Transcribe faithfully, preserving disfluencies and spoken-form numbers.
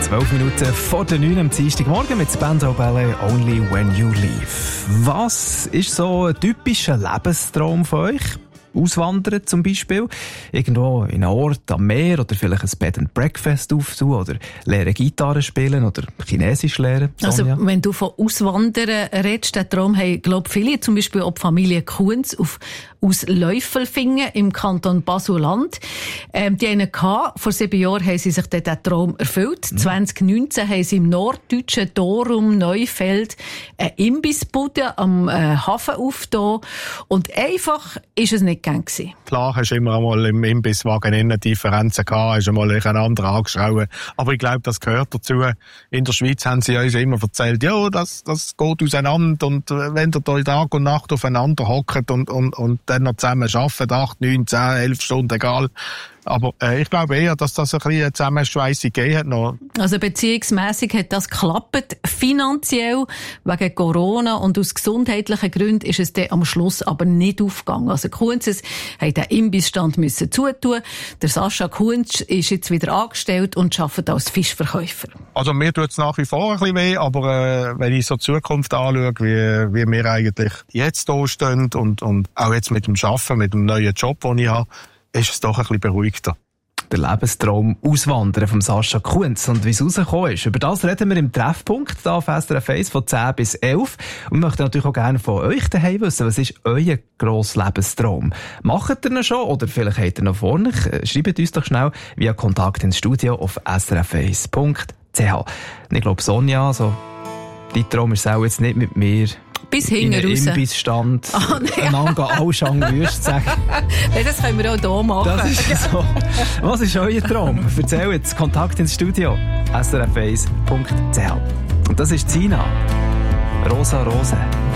Zwölf Minuten vor der neun am Dienstagmorgen mit Spandau Ballet «Only When You Leave». Was ist so ein typischer Lebenstraum von euch? Auswandern zum Beispiel, irgendwo in einen Ort am Meer oder vielleicht ein Bed and Breakfast aufzutun oder lernen Gitarre spielen oder Chinesisch lernen. Sonja? Also wenn du von Auswandern redest, den Traum haben, glaube viele, zum Beispiel auch die Familie Kunz auf, aus Läufelfingen im Kanton Basel-Land. Ähm, die einen gehabt, vor sieben Jahren haben sie sich den Traum erfüllt. Mhm. zwanzig neunzehn haben sie im norddeutschen Dorum Neufeld eine Imbissbude am äh, Hafen aufgetan. Und einfach ist es nicht gern gewesen. Klar, hast du immer einmal im Imbisswagen innen Differenzen gehabt, hast einmal einander angeschraubt. Aber ich glaube, das gehört dazu. In der Schweiz haben sie uns immer erzählt, ja, das, das geht auseinander. Und wenn ihr da Tag und Nacht aufeinander hockt und, und, und dann noch zusammen arbeitet, acht, neun, zehn, elf Stunden, egal. Aber äh, ich glaube eher, dass das ein bisschen Zusammenschweissung gegeben hat noch. Also beziehungsmässig hat das geklappt, finanziell, wegen Corona, und aus gesundheitlichen Gründen ist es dann am Schluss aber nicht aufgegangen. Also Kunzes haben den Imbissstand müssen zutun. Der Sascha Kunz ist jetzt wieder angestellt und arbeitet als Fischverkäufer. Also mir tut es nach wie vor ein bisschen weh, aber äh, wenn ich so die Zukunft anschaue, wie, wie wir eigentlich jetzt da stehen und, und auch jetzt mit dem Arbeiten, mit dem neuen Job, den ich habe, ist es doch ein bisschen beruhigter. Der Lebenstraum Auswandern von Sascha Kunz und wie es rausgekommen ist. Über das reden wir im Treffpunkt hier auf S R F eins von zehn bis elf. Und wir möchten natürlich auch gerne von euch daheim wissen, was ist euer grosser Lebenstraum? Macht ihr ihn schon oder vielleicht habt ihr noch vor euch? Schreibt uns doch schnell via Kontakt ins Studio auf s r f eins punkt c h. Ich glaube, Sonja, also, dein Traum ist auch jetzt nicht mit mir bis hinten raus. In einem Imbissstand. Oh, nee. Einander Allschang Würst sagen. Nein, das können wir auch hier machen. Das ist so. Was ist euer Traum? Erzähl jetzt. Kontakt ins Studio. s r f eins punkt c h. Und das ist Zina. Rosa Rose.